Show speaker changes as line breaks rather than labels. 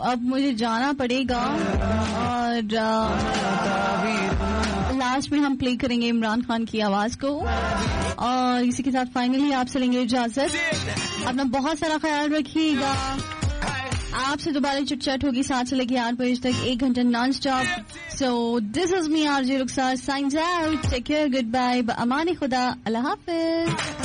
अब मुझे जाना पड़ेगा और लास्ट में हम प्ले करेंगे इमरान खान की आवाज को और इसी के साथ फाइनली आपसे लेंगे इजाजत। अपना बहुत सारा ख्याल रखिएगा। आपसे दोबारा चिट-चैट होगी 7 से लेकर 8 बजे तक 1 घंटा non stop. So this is me RJ Rukhsar science out. Take care, good bye, अमानी खुदा, अल्लाह हाफिज।